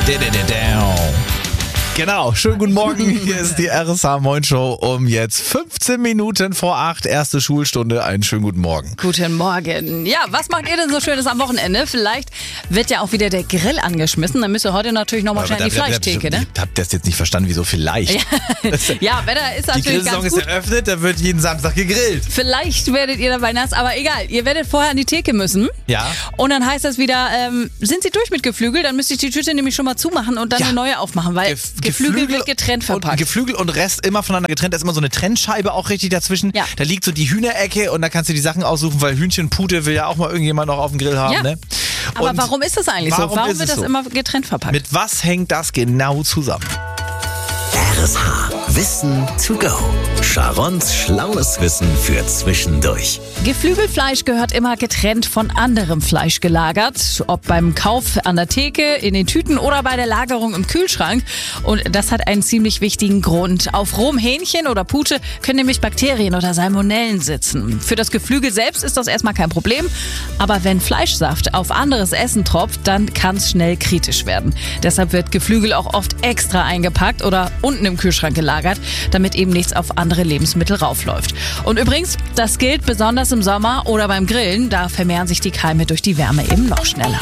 Genau, schönen guten Morgen, hier ist die RSH Moin Show um jetzt 15 Minuten vor 8, erste Schulstunde, einen schönen guten Morgen. Guten Morgen. Ja, was macht ihr denn so Schönes am Wochenende? Vielleicht wird ja auch wieder der Grill angeschmissen, dann müsst ihr heute natürlich nochmal schnell an die Fleischtheke, ne? Habt ihr das jetzt nicht verstanden, wieso vielleicht? Ja, Wetter ist Die natürlich Grillsaison ganz ist gut. eröffnet, da wird jeden Samstag gegrillt. Vielleicht werdet ihr dabei nass, aber egal, ihr werdet vorher an die Theke müssen. Ja. Und dann heißt das wieder, sind Sie durch mit Geflügel? Dann müsste ich die Tüte nämlich schon mal zumachen und dann Ja. eine neue aufmachen, weil Geflügel wird getrennt verpackt. Und Geflügel und Rest immer voneinander getrennt. Da ist immer so eine Trennscheibe auch richtig dazwischen. Ja. Da liegt so die Hühnerecke und da kannst du die Sachen aussuchen, weil Hühnchenpute will ja auch mal irgendjemand noch auf dem Grill haben. Ja. Ne? Aber Und warum ist das eigentlich so? Warum ist wird es das so? immer getrennt verpackt? Mit was hängt das genau zusammen? RSH. Wissen to go. Sharons schlaues Wissen für zwischendurch. Geflügelfleisch gehört immer getrennt von anderem Fleisch gelagert, ob beim Kauf an der Theke, in den Tüten oder bei der Lagerung im Kühlschrank. Und das hat einen ziemlich wichtigen Grund. Auf rohem Hähnchen oder Pute können nämlich Bakterien oder Salmonellen sitzen. Für das Geflügel selbst ist das erstmal kein Problem, aber wenn Fleischsaft auf anderes Essen tropft, dann kann es schnell kritisch werden. Deshalb wird Geflügel auch oft extra eingepackt oder unten im Kühlschrank gelagert, damit eben nichts auf andere Lebensmittel raufläuft. Und übrigens, das gilt besonders im Sommer oder beim Grillen, da vermehren sich die Keime durch die Wärme eben noch schneller.